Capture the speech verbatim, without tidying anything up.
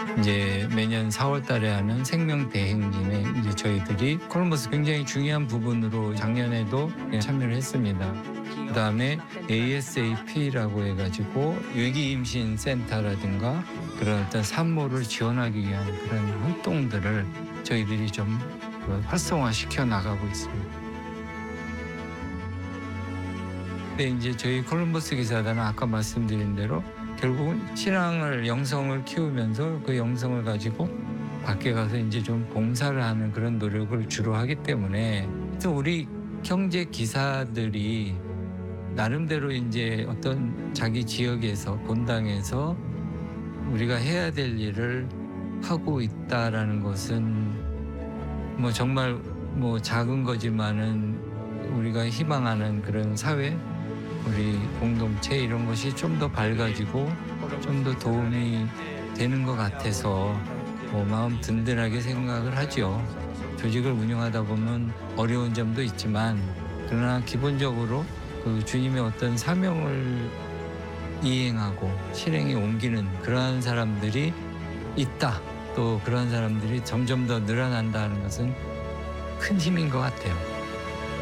이제 매년 사월 달에 하는 생명 대행진에 이제 저희들이 콜럼버스 굉장히 중요한 부분으로 작년에도 참여를 했습니다. 그다음에 에이에스에이피라고 해가지고 위기 임신 센터라든가 그런 어떤 산모를 지원하기 위한 그런 활동들을 저희들이 좀 활성화시켜 나가고 있습니다. 근데 이제 저희 콜럼버스 기사단은 아까 말씀드린 대로 결국은 신앙을 영성을 키우면서 그 영성을 가지고 밖에 가서 이제 좀 봉사를 하는 그런 노력을 주로 하기 때문에 그래서 우리 경제 기사들이 나름대로 이제 어떤 자기 지역에서 본당에서 우리가 해야 될 일을 하고 있다라는 것은 뭐 정말 뭐 작은 거지만은 우리가 희망하는 그런 사회, 우리 공동체 이런 것이 좀 더 밝아지고 좀 더 도움이 되는 것 같아서 뭐 마음 든든하게 생각을 하죠. 조직을 운영하다 보면 어려운 점도 있지만 그러나 기본적으로 그 주님의 어떤 사명을 이행하고 실행에 옮기는 그러한 사람들이 있다. 또 그러한 사람들이 점점 더 늘어난다는 것은 큰 힘인 것 같아요.